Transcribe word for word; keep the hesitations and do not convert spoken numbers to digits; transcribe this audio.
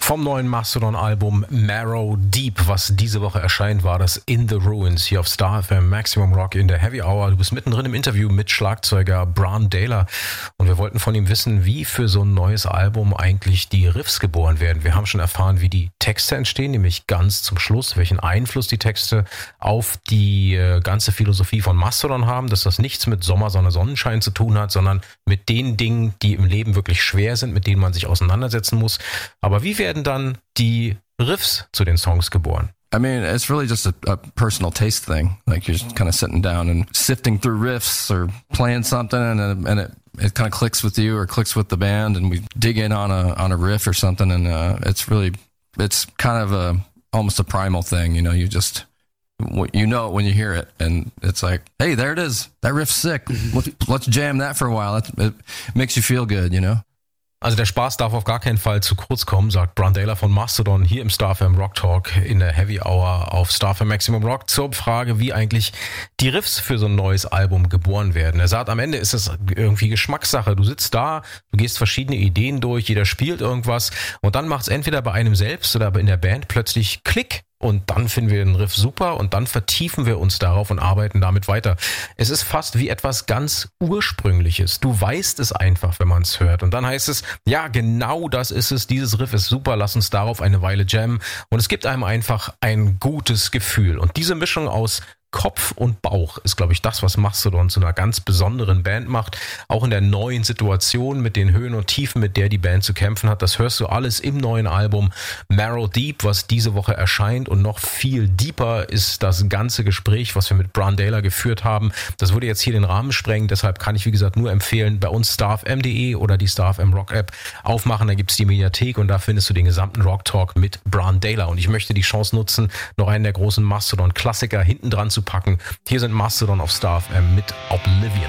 Vom neuen Mastodon-Album Marrow Deep, was diese Woche erscheint, war das In the Ruins hier auf Star F M Maximum Rock in der Heavy Hour. Du bist mittendrin im Interview mit Schlagzeuger Brann-Dailor und wir wollten von ihm wissen, wie für so ein neues Album eigentlich die Riffs geboren werden. Wir haben schon erfahren, wie die Texte entstehen, nämlich ganz zum Schluss, welchen Einfluss die Texte auf die äh, ganze Philosophie von Mastodon haben, dass das nichts mit Sommer, Sonne, Sonnenschein zu tun hat, sondern mit den Dingen, die im Leben wirklich schwer sind, mit denen man sich auseinandersetzen muss. Aber wie werden dann die Riffs zu den Songs geboren? I mean, it's really just a, a personal taste thing. Like you're just kind of sitting down and sifting through riffs or playing something, and and it it kind of clicks with you or clicks with the band, and we dig in on a on a riff or something, and uh, it's really it's kind of a almost a primal thing. You know, you just you know it when you hear it, and it's like, hey, there it is. That riff's sick. Let's, let's jam that for a while. It, it makes you feel good, you know. Also der Spaß darf auf gar keinen Fall zu kurz kommen, sagt Brann-Dailor von Mastodon hier im Star F M Rock Talk in der Heavy Hour auf Star F M Maximum Rock zur Frage, wie eigentlich die Riffs für so ein neues Album geboren werden. Er sagt, am Ende ist es irgendwie Geschmackssache. Du sitzt da, du gehst verschiedene Ideen durch, jeder spielt irgendwas und dann macht es entweder bei einem selbst oder in der Band plötzlich Klick. Und dann finden wir den Riff super und dann vertiefen wir uns darauf und arbeiten damit weiter. Es ist fast wie etwas ganz Ursprüngliches. Du weißt es einfach, wenn man es hört. Und dann heißt es, ja, genau das ist es. Dieses Riff ist super, lass uns darauf eine Weile jammen. Und es gibt einem einfach ein gutes Gefühl. Und diese Mischung aus Kopf und Bauch ist, glaube ich, das, was Mastodon zu einer ganz besonderen Band macht. Auch in der neuen Situation mit den Höhen und Tiefen, mit der die Band zu kämpfen hat. Das hörst du alles im neuen Album Marrow Deep, was diese Woche erscheint. Und noch viel deeper ist das ganze Gespräch, was wir mit Brann-Dailor geführt haben. Das würde jetzt hier den Rahmen sprengen. Deshalb kann ich, wie gesagt, nur empfehlen, bei uns starfm punkt de oder die Star F M Rock App aufmachen. Da gibt's die Mediathek und da findest du den gesamten Rock Talk mit Brann-Dailor. Und ich möchte die Chance nutzen, noch einen der großen Mastodon-Klassiker hinten dran zu packen. Hier sind Mastodon auf Star F M mit Oblivion.